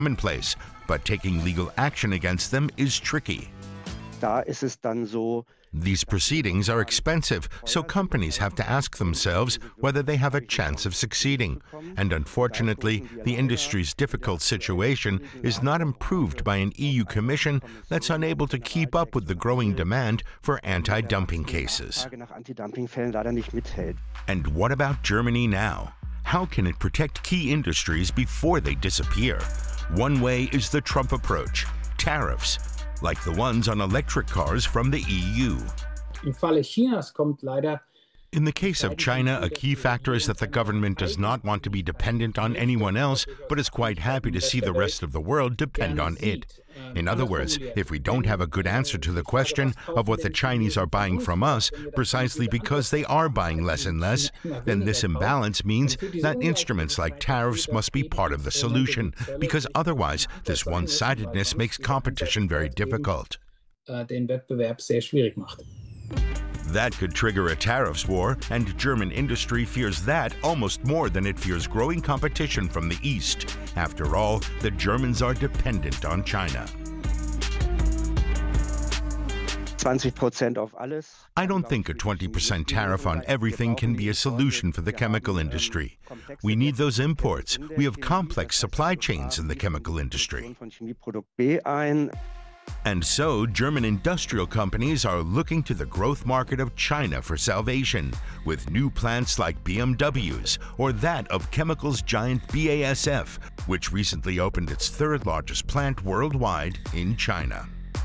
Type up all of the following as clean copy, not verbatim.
commonplace, but taking legal action against them is tricky. Da ist es dann so, These proceedings are expensive, so companies have to ask themselves whether they have a chance of succeeding. And unfortunately, the industry's difficult situation is not improved by an EU Commission that's unable to keep up with the growing demand for anti-dumping cases. Frage nach Anti-Dumping-Fällen leider nicht mithält. And what about Germany now? How can it protect key industries before they disappear? One way is the Trump approach: tariffs, like the ones on electric cars from the EU. Im Falle Chinas kommt leider. In the case of China, a key factor is that the government does not want to be dependent on anyone else, but is quite happy to see the rest of the world depend on it. In other words, if we don't have a good answer to the question of what the Chinese are buying from us, precisely because they are buying less and less, then this imbalance means that instruments like tariffs must be part of the solution, because otherwise this one-sidedness makes competition very difficult. Den Wettbewerb sehr schwierig macht. That could trigger a tariffs war, and German industry fears that almost more than it fears growing competition from the East. After all, the Germans are dependent on China. 20% auf alles. I don't think a 20% tariff on everything can be a solution for the chemical industry. We need those imports. We have complex supply chains in the chemical industry. Von Chemieprodukt B ein. And so, German industrial companies are looking to the growth market of China for salvation, with new plants like BMW's or that of chemicals giant BASF, which recently opened its third largest plant worldwide in China.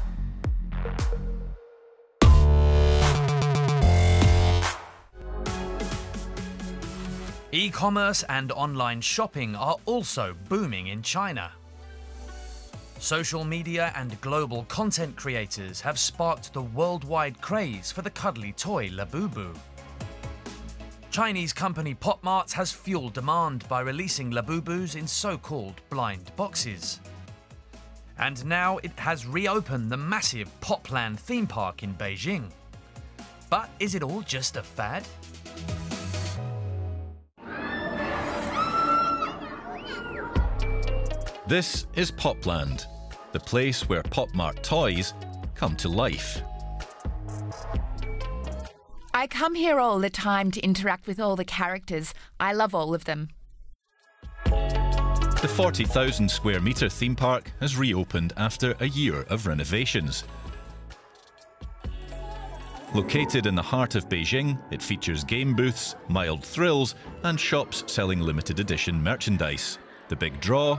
E-commerce and online shopping are also booming in China. Social media and global content creators have sparked the worldwide craze for the cuddly toy Labubu. Chinese company PopMart has fueled demand by releasing Labubus in so-called blind boxes. And now it has reopened the massive Popland theme park in Beijing. But is it all just a fad? This is Popland, the place where PopMart toys come to life. I come here all the time to interact with all the characters. I love all of them. The 40,000 square metre theme park has reopened after a year of renovations. Located in the heart of Beijing, it features game booths, mild thrills, and shops selling limited edition merchandise. The big draw: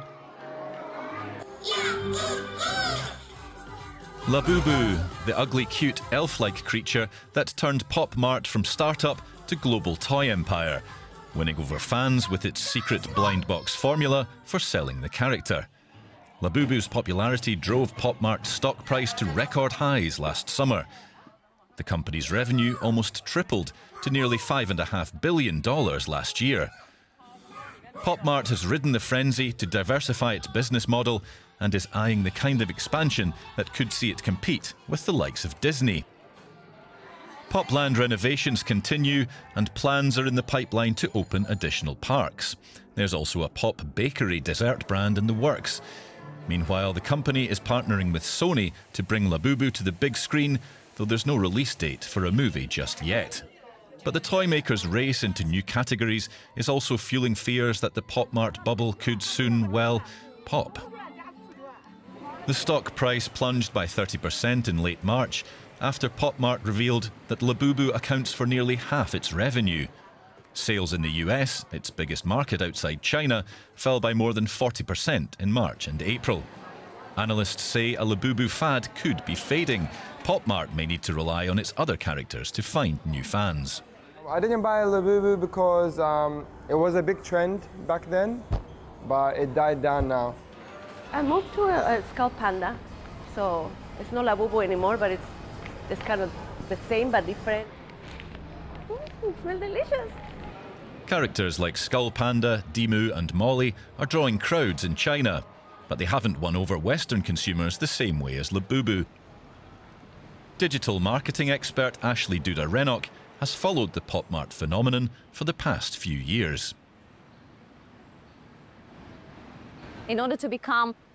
Labubu, the ugly, cute, elf-like creature that turned PopMart from startup to global toy empire, winning over fans with its secret blind box formula for selling the character. Labubu's popularity drove PopMart's stock price to record highs last summer. The company's revenue almost tripled to nearly $5.5 billion last year. PopMart has ridden the frenzy to diversify its business model and is eyeing the kind of expansion that could see it compete with the likes of Disney. Popland renovations continue, and plans are in the pipeline to open additional parks. There's also a Pop Bakery dessert brand in the works. Meanwhile, the company is partnering with Sony to bring Labubu to the big screen, though there's no release date for a movie just yet. But the toy maker's race into new categories is also fueling fears that the PopMart bubble could soon, well, pop. The stock price plunged by 30% in late March after PopMart revealed that Labubu accounts for nearly half its revenue. Sales in the US, its biggest market outside China, fell by more than 40% in March and April. Analysts say a Labubu fad could be fading. PopMart may need to rely on its other characters to find new fans. I didn't buy Labubu because it was a big trend back then, but it died down now. I moved to a Skull Panda, so it's not Labubu anymore, but it's kind of the same but different. It smells delicious. Characters like Skull Panda, Demu and Molly are drawing crowds in China, but they haven't won over Western consumers the same way as Labubu. Digital marketing expert Ashley Duda-Rennock has followed the PopMart phenomenon for the past few years. In order to become